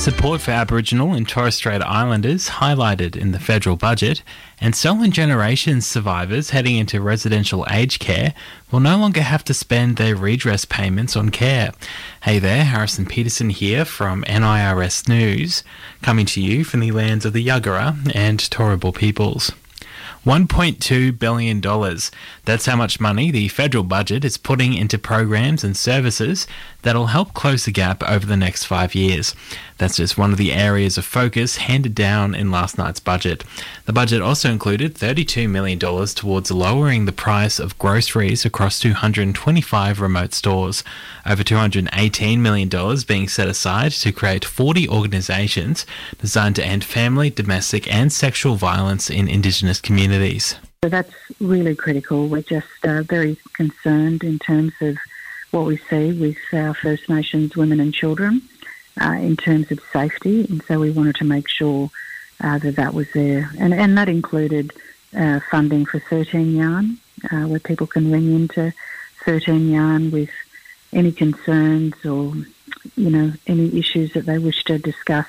Support for Aboriginal and Torres Strait Islanders highlighted in the federal budget, and stolen generations survivors heading into residential aged care will no longer have to spend their redress payments on care. Hey there, Harrison Peterson here from NIRS News, coming to you from the lands of the Yagara and Turrbal peoples. $1.2 billion. That's how much money the federal budget is putting into programs and services that'll help close the gap over the next 5 years. That's just one of the areas of focus handed down in last night's budget. The budget also included $32 million towards lowering the price of groceries across 225 remote stores. Over $218 million being set aside to create 40 organisations designed to end family, domestic and sexual violence in Indigenous communities. So that's really critical. We're just very concerned in terms of what we see with our First Nations women and children in terms of safety, and so we wanted to make sure that was there. And that included funding for 13 Yarn, where people can ring into 13 Yarn with any concerns or, any issues that they wish to discuss.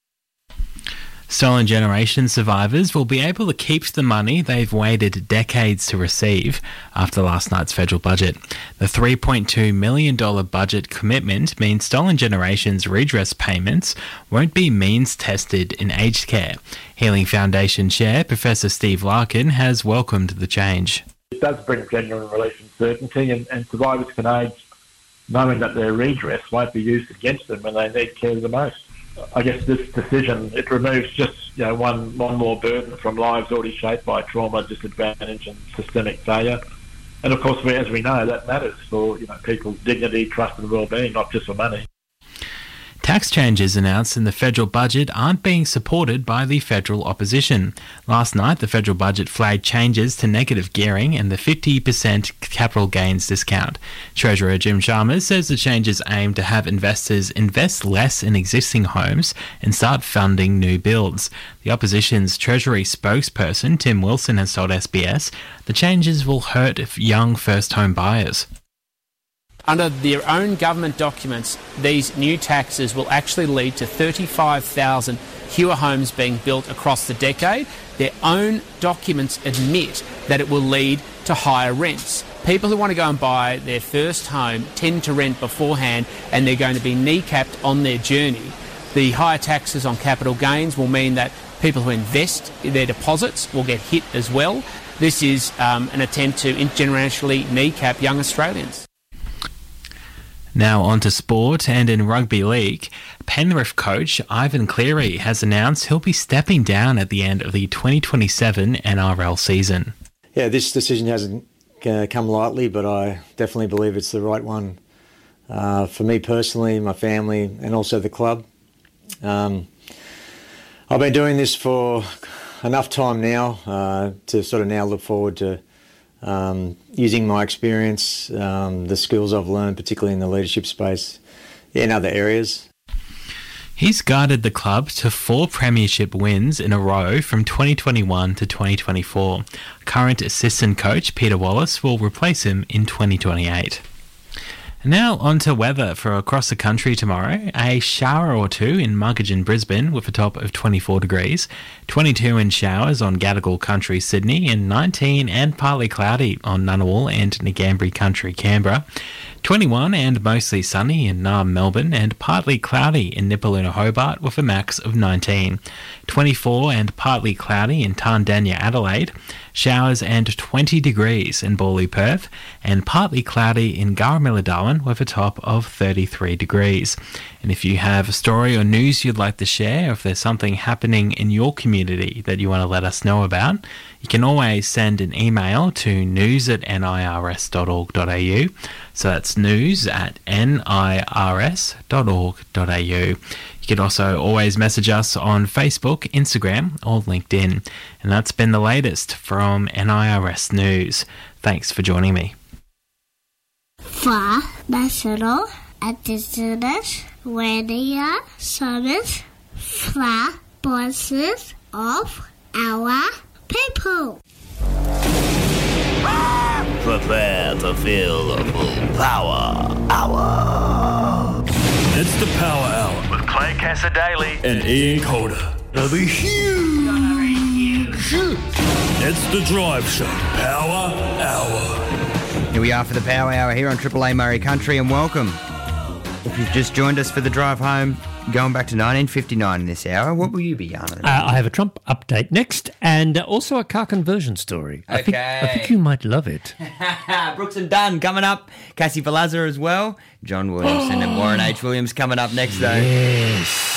Stolen generation survivors will be able to keep the money they've waited decades to receive after last night's federal budget. The $3.2 million budget commitment means Stolen Generations redress payments won't be means tested in aged care. Healing Foundation Chair Professor Steve Larkin has welcomed the change. It does bring genuine relation certainty, and survivors can age knowing that their redress won't be used against them when they need care the most. I guess this decision, it removes just one more burden from lives already shaped by trauma, disadvantage and systemic failure. And of course, as we know, that matters for people's dignity, trust and well-being, not just for money. Tax changes announced in the federal budget aren't being supported by the federal opposition. Last night, the federal budget flagged changes to negative gearing and the 50% capital gains discount. Treasurer Jim Chalmers says the changes aim to have investors invest less in existing homes and start funding new builds. The opposition's Treasury spokesperson, Tim Wilson, has told SBS the changes will hurt young first home buyers. Under their own government documents, these new taxes will actually lead to 35,000 fewer homes being built across the decade. Their own documents admit that it will lead to higher rents. People who want to go and buy their first home tend to rent beforehand, and they're going to be kneecapped on their journey. The higher taxes on capital gains will mean that people who invest their deposits will get hit as well. This is an attempt to intergenerationally kneecap young Australians. Now on to sport, and in rugby league, Penrith coach Ivan Cleary has announced he'll be stepping down at the end of the 2027 NRL season. Yeah, this decision hasn't come lightly, but I definitely believe it's the right one for me personally, my family, and also the club. I've been doing this for enough time now to sort of now look forward to using my experience, the skills I've learned, particularly in the leadership space, in other areas. He's guided the club to 4 premiership wins in a row from 2021 to 2024. Current assistant coach Peter Wallace will replace him in 2028. Now on to weather for across the country tomorrow. A shower or two in Muggage and Brisbane with a top of 24 degrees, 22 in showers on Gadigal Country, Sydney, and 19 and partly cloudy on Ngunnawal and Ngambri Country, Canberra. 21 and mostly sunny in Naarm, Melbourne, and partly cloudy in Nipaluna, Hobart, with a max of 19. 24 and partly cloudy in Tandanya, Adelaide. Showers and 20 degrees in Bawley, Perth, and partly cloudy in Garramilla, Darwin, with a top of 33 degrees. And if you have a story or news you'd like to share, if there's something happening in your community that you want to let us know about, you can always send an email to news@nirs.org.au. So that's news@nirs.org.au. You can also always message us on Facebook, Instagram, or LinkedIn. And that's been the latest from NIRS News. Thanks for joining me. For National Indigenous Radio Service, for voices of our people. Prepare to feel the full power hour. It's the Power Hour with Clay Ray Cassadaly and Ian Calder. The huge. It's the Drive Show Power Hour. Here we are for the Power Hour here on Triple A Murray Country, and welcome. If you've just joined us for the drive home, going back to 1959 in this hour, what will you be yarning about? I have a Trump update next, and also a car conversion story. Okay. I think you might love it. Brooks and Dunn coming up. Cassie Palazza as well. John Williamson and Warren H. Williams coming up next, though. Yes.